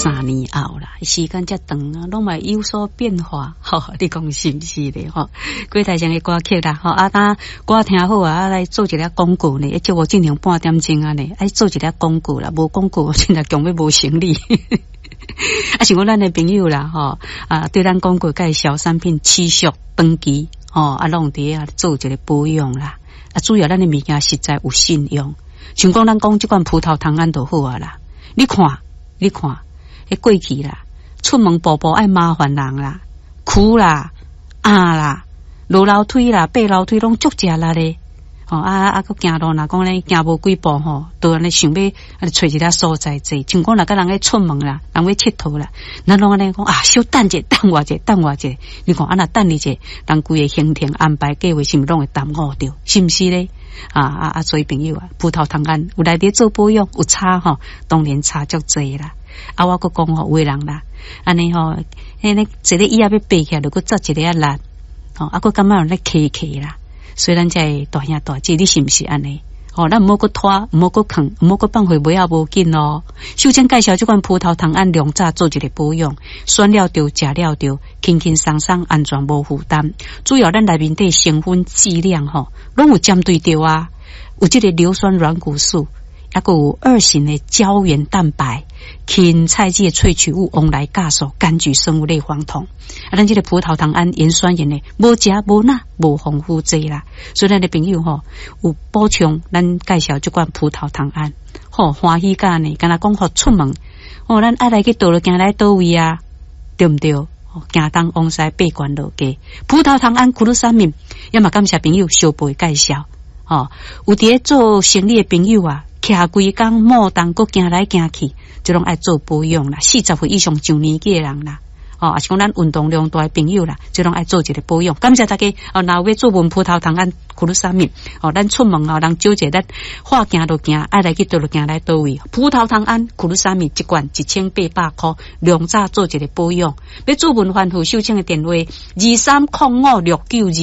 3年后啦，时间遮长啊，拢嘛有所变化，你讲是不是咧？几台上的歌曲啦，当歌听好啊，来做一个广告呢，节目进行半点钟啊呢，做一个广告啦，无广告现在强要无生理。像我咱的朋友啦，对咱广告介绍产品持续长期，拢伫啊做一个保养啦，主要咱的物件实在有信用，像讲咱讲即款葡萄糖胺就好啊啦，你看。迄过去啦，出门步步爱麻烦人啦，苦啦、啦、落楼梯啦、爬楼梯拢足食力咧。佮行路若讲咧行无几步都安尼想要找一个所在坐，像讲若甲人咧出门啦，人要佚佗啦，咱拢安尼讲小等者，等我者。你看若等你者，人规个行程安排计划是毋是拢会耽误着，是毋是咧？所以朋友葡萄糖胺有来伫做保养有差当然差足济啦。我佮讲有个人啦，安尼一个椅仔要爬起来，如果扎一个力，佮感觉咧起啦。虽然在大兄大姐，你是毋是安尼？咱毋好搁拖，毋好搁扛，毋好搁放回尾无紧咯。首先介绍这款葡萄糖胺两炸做一个保养，选了着，食了着，轻轻松松，安全无负担。主要咱内面的成分剂量拢有针对着啊，有这个硫酸软骨素，还有2型的胶原蛋白、芹菜剂的萃取物、往来酵素、柑橘生物类黄酮。咱这个葡萄糖胺盐酸盐的无食无钠无丰富剂啦，所以咱的朋友有补充，咱介绍这款葡萄糖胺，欢喜甲呢，敢若讲出门，咱爱来去倒落行来倒位啊，对毋对？行东往西八关落街，葡萄糖胺苦鲁沙敏，也嘛感谢朋友小辈介绍，有伫做生理的朋友啊，徛规工莫动，佮行来行去，就拢爱做保养啦，40岁以上上年纪的人啦。是讲咱运动量大的朋友啦，就拢爱做一个保养。感谢大家若要做闻葡萄糖胺苦鲁沙敏，咱出门人少者咱话行就行，爱来去倒落行来倒位。葡萄糖胺苦鲁沙敏一罐1800块，两早做一个保养。要做闻欢呼收请的电话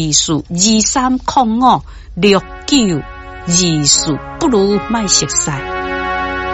23056924，23056924，不如卖熟悉。